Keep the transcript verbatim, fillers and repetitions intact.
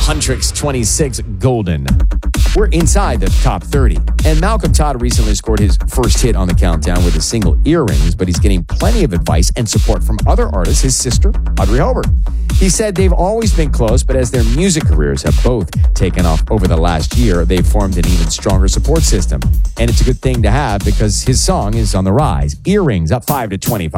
Huntrix twenty-six, Golden. We're inside the top thirty. And Malcolm Todd recently scored his first hit on the countdown with a single, Earrings, but he's getting plenty of advice and support from other artists, his sister, Audrey Hobart. He said they've always been close, but as their music careers have both taken off over the last year, they've formed an even stronger support system. And it's a good thing to have because his song is on the rise. Earrings up five to twenty-five.